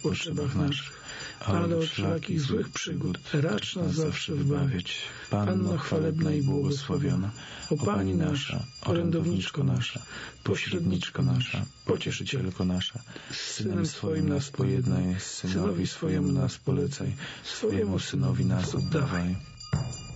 potrzebach naszych, ale od wszelakich złych przygód racz nas zawsze wybawiać. Panno chwalebna i błogosławiona, o Pani nasza, orędowniczko nasza, pośredniczko nasza, pocieszycielko nasza, z Synem swoim nas pojednaj, synowi swojemu nas polecaj, swojemu Synowi nas oddawaj.